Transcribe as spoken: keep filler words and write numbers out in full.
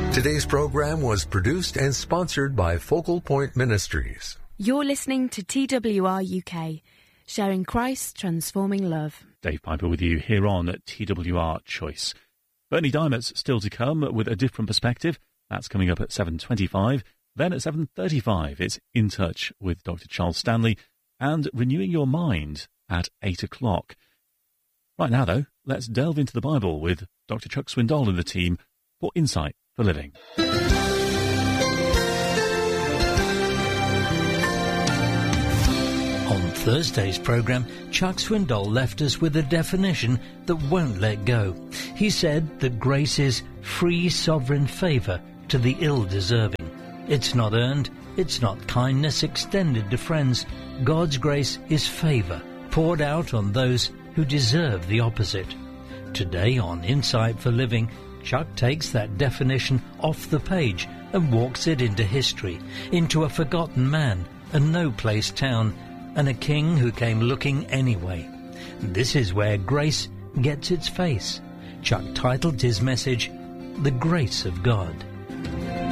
Today's program was produced and sponsored by Focal Point Ministries. You're listening to T W R U K, sharing Christ's transforming love. Dave Piper with you here on T W R Choice. Bernie Dimet's still to come with a different perspective. That's coming up at seven twenty-five. Then at seven thirty-five, it's In Touch with Doctor Charles Stanley and Renewing Your Mind at eight o'clock. Right now, though, let's delve into the Bible with Doctor Chuck Swindoll and the team for Insight for Living. On Thursday's programme, Chuck Swindoll left us with a definition that won't let go. He said that grace is free sovereign favour to the ill-deserving. It's not earned, it's not kindness extended to friends. God's grace is favour poured out on those who deserve the opposite. Today on Insight for Living, Chuck takes that definition off the page and walks it into history, into a forgotten man, a no-place town, and a king who came looking anyway. This is where grace gets its face. Chuck titled his message, The Grace of God.